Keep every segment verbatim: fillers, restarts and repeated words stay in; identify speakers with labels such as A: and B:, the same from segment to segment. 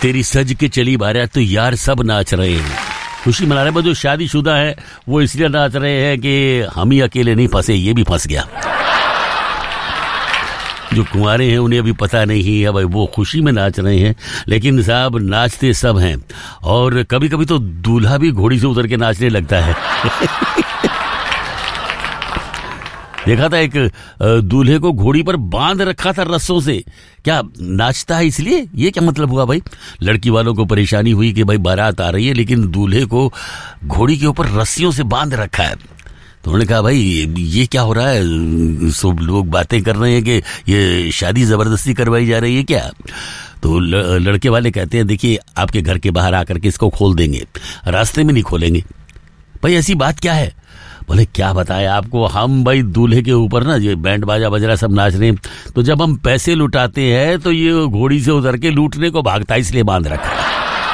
A: तेरी सज के चली बारात तो यार सब नाच रहे हैं, खुशी मना रहे हैं। जो शादीशुदा है वो इसलिए नाच रहे हैं कि हम ही अकेले नहीं फंसे, ये भी फंस गया। जो कुंवारे हैं उन्हें अभी पता नहीं है भाई, वो खुशी में नाच रहे हैं, लेकिन साहब नाचते सब हैं। और कभी कभी तो दूल्हा भी घोड़ी से उतर के नाचने लगता है। देखा था एक दूल्हे को घोड़ी पर बांध रखा था रस्सों से। क्या नाचता है इसलिए? ये क्या मतलब हुआ भाई? लड़की वालों को परेशानी हुई कि भाई बारात आ रही है लेकिन दूल्हे को घोड़ी के ऊपर रस्सियों से बांध रखा है। तो उन्होंने कहा भाई ये क्या हो रहा है? सब लोग बातें कर रहे हैं कि ये शादी जबरदस्ती करवाई जा रही है क्या? तो लड़के वाले कहते हैं देखिए आपके घर के बाहर आकर के इसको खोल देंगे, रास्ते में नहीं खोलेंगे। भाई ऐसी बात क्या है? बोले क्या बताएं आपको, हम भाई दूल्हे के ऊपर ना ये बैंड बाजा बज रहा सब नाच रहे हैं, तो जब हम पैसे लुटाते हैं तो ये घोड़ी से उतर के लूटने को भागता है, इसलिए बांध रखा है।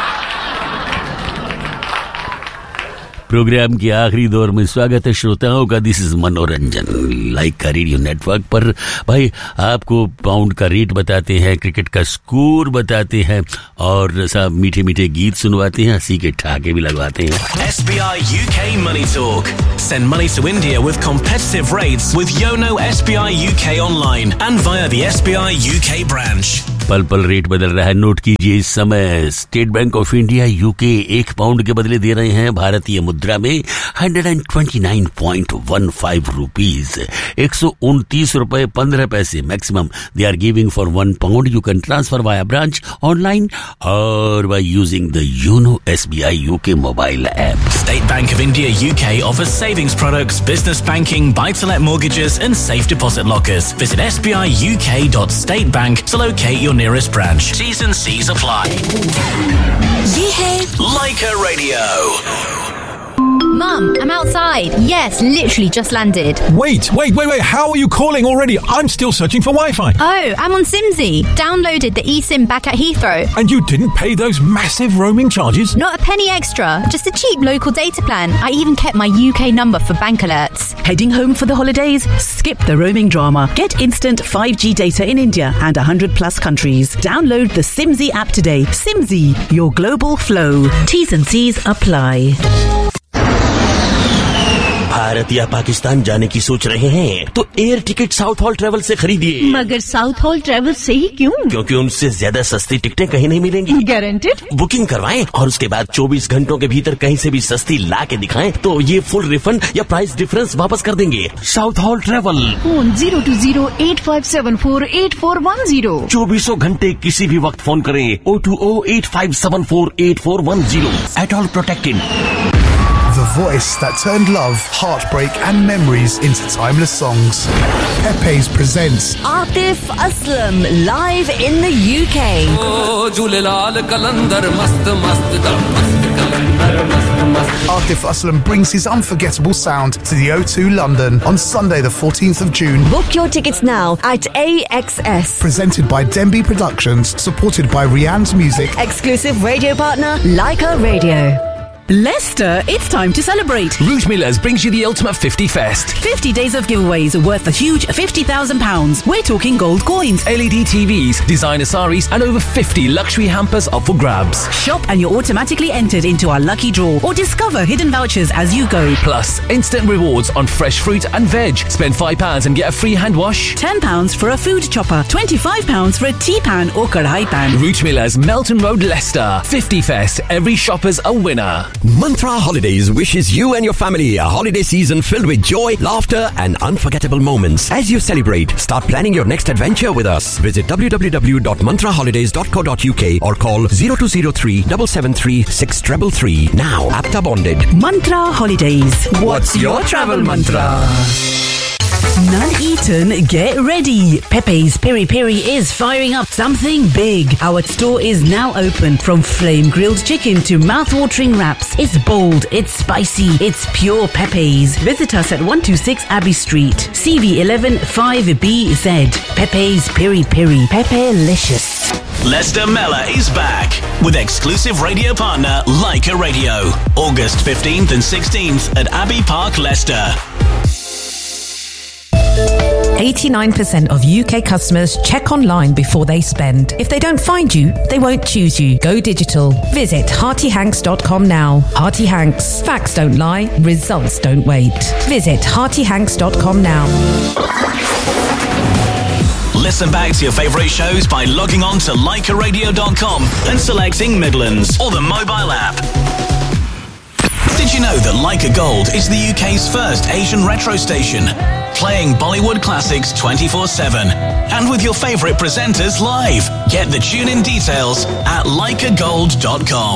A: प्रोग्राम के आखिरी दौर में स्वागत है श्रोताओं का। दिस इज मनोरंजन लाइक का रेडियो नेटवर्क पर। भाई आपको पाउंड का रेट बताते हैं, क्रिकेट का स्कोर बताते हैं और सब मीठे मीठे गीत सुनवाते हैं, हंसी के ठहाके भी लगवाते हैं।
B: S B I U K Money Talk. Send money to India with competitive rates with Yono S B I U K online and via the S B I U K branch.
A: पल पल rate बदल रहा है, note कीजिए इस समय। State bank of India UK एक pound के बदले दे रहे हैं भारतीय मुद्रा में एक सौ उनतीस पॉइंट पंद्रह रुपीस, एक सौ उनतीस रुपए पंद्रह पैसे maximum they are giving for one pound. You can transfer via branch, online और by using the YONO S B I U K mobile app.
B: State Bank of India U K offers savings products, business banking, buy-to-let mortgages and safe deposit lockers. Visit s b i u k dot state bank to locate your nearest branch. T's and C's apply.
C: ये है
B: Leica Radio.
C: Mum, I'm outside. Yes, literally just landed.
D: Wait, wait, wait, wait. How are you calling already? I'm still searching for Wi-Fi.
C: Oh, I'm on Simsy. Downloaded the eSIM back at Heathrow.
D: And you didn't pay those massive roaming charges?
C: Not a penny extra. Just a cheap local data plan. I even kept my U K number for bank alerts.
E: Heading home for the holidays? Skip the roaming drama. Get instant five G data in India and one hundred plus countries. Download the Simsy app today. Simsy, your global flow. T's and C's apply.
F: Bharat या पाकिस्तान जाने की सोच रहे हैं तो air ticket south hall travel से खरीदिए।
G: मगर साउथ हॉल ट्रेवल से ही क्यों?
F: क्योंकि उनसे ज्यादा सस्ती टिकटें कहीं नहीं मिलेंगी।
G: गारंटेड?
F: बुकिंग करवाएं और उसके बाद चौबीस घंटों के भीतर कहीं से भी सस्ती ला के दिखाएं तो ये फुल रिफंड या प्राइस डिफरेंस वापस कर देंगे। South hall travel,
G: phone zero to zero eight five seven four eight four one zero.
F: चौबीसों घंटे किसी भी वक्त फोन करें O two O eight five seven four eight four one zero. At all protected.
H: The voice that turned love, heartbreak and memories into timeless songs. Pepe's presents
I: Atif Aslam live in the U K.
H: Atif Aslam brings his unforgettable sound to the O two London on Sunday the fourteenth of June.
I: Book your tickets now at A X S.
H: Presented by Denby Productions, supported by Rianne's Music.
I: Exclusive radio partner Leica Radio.
E: Leicester, it's time to celebrate.
J: Rouge Millers brings you the Ultimate fifty Fest.
E: fifty days of giveaways worth a huge fifty thousand pounds. We're talking gold coins,
J: L E D T Vs, designer saris and over fifty luxury hampers up for grabs.
E: Shop and you're automatically entered into our lucky draw or discover hidden vouchers as you go.
J: Plus, instant rewards on fresh fruit and veg. Spend five pounds and get a free hand wash.
E: ten pounds for a food chopper. twenty-five pounds for a tea pan or kadhai pan.
J: Rouge Millers, Melton Road, Leicester. fifty Fest. Every shopper's a winner.
K: Mantra Holidays wishes you and your family a holiday season filled with joy, laughter and unforgettable moments. As you celebrate, start planning your next adventure with us. Visit w w w dot mantra holidays dot co dot u k or call zero two zero three seven seven three six three three. Now, APTA bonded.
E: Mantra Holidays.
K: What's your travel mantra?
E: Nuneaton, get ready. Pepe's Piri Piri is firing up something big. Our store is now open. From flame grilled chicken to mouth-watering wraps. It's bold, it's spicy, it's pure Pepe's. Visit us at one two six Abbey Street, C V eleven five B Z. Pepe's Piri Piri. Pepe-licious.
B: Leicester Mella is back with exclusive radio partner Leica Radio. August fifteenth and sixteenth at Abbey Park, Leicester.
L: eighty-nine percent of U K customers check online before they spend. If they don't find you, they won't choose you. Go digital. Visit hearty hanks dot com now. Hearty Hanks. Facts don't lie. Results don't wait. Visit hearty hanks dot com now.
B: Listen back to your favourite shows by logging on to Leica Radio dot com and selecting Midlands or the mobile app. Did you know that Leica Gold is the U K's first Asian retro station, playing Bollywood classics twenty-four seven and with your favourite presenters live? Get the tune-in details at Leica Gold dot com.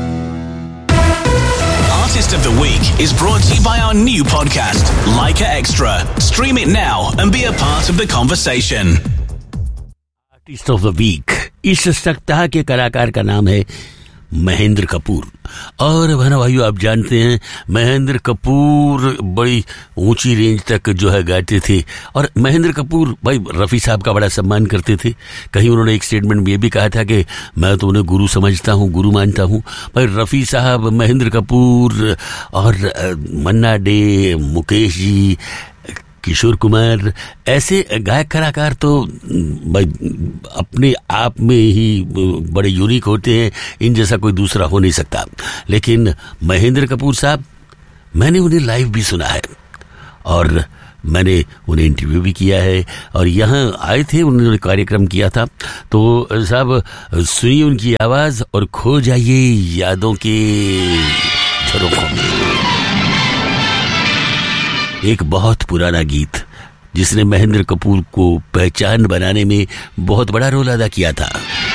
B: Artist of the Week is brought to you by our new podcast, Leica Extra. Stream it now and be a part of the conversation.
A: Artist of the week इस सप्ताह के कलाकार का नाम है महेंद्र कपूर। और भाना भाइयों, आप जानते हैं महेंद्र कपूर बड़ी ऊंची रेंज तक जो है गाते थे। और महेंद्र कपूर भाई रफ़ी साहब का बड़ा सम्मान करते थे। कहीं उन्होंने एक स्टेटमेंट में ये भी कहा था कि मैं तो उन्हें गुरु समझता हूँ, गुरु मानता हूँ। भाई रफ़ी साहब, महेंद्र कपूर और मन्ना डे, मुकेश जी, किशोर कुमार, ऐसे गायक कलाकार तो भाई अपने आप में ही बड़े यूनिक होते हैं। इन जैसा कोई दूसरा हो नहीं सकता। लेकिन महेंद्र कपूर साहब, मैंने उन्हें लाइव भी सुना है और मैंने उन्हें इंटरव्यू भी किया है और यहाँ आए थे, उन्होंने कार्यक्रम किया था। तो साहब सुनिए उनकी आवाज़ और खो जाइए यादों के झरोखों में। एक बहुत पुराना गीत जिसने महेंद्र कपूर को पहचान बनाने में बहुत बड़ा रोल अदा किया था।